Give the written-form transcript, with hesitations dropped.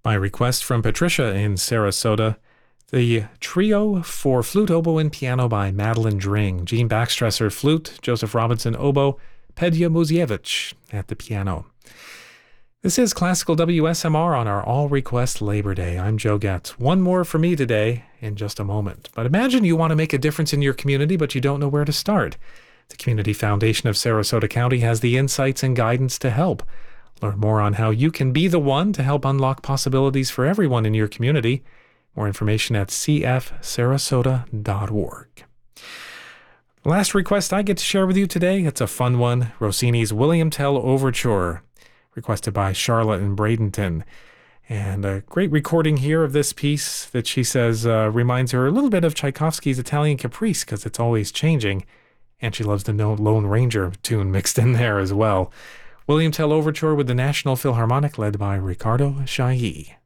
By request from Patricia in Sarasota, the trio for flute, oboe, and piano by Madeline Dring, Jean Baxtresser flute, Joseph Robinson oboe, Pedja Muzievich at the piano. This is Classical WSMR on our All Request Labor Day. I'm Joe Getz. One more for me today in just a moment. But imagine you want to make a difference in your community, but you don't know where to start. The Community Foundation of Sarasota County has the insights and guidance to help. Learn more on how you can be the one to help unlock possibilities for everyone in your community. More information at cfsarasota.org. Last request I get to share with you today, it's a fun one. Rossini's William Tell Overture, requested by Charlotte in Bradenton. And a great recording here of this piece that she says reminds her a little bit of Tchaikovsky's Italian Caprice because it's always changing. And she loves the Lone Ranger tune mixed in there as well. William Tell Overture with the National Philharmonic led by Ricardo Chailly.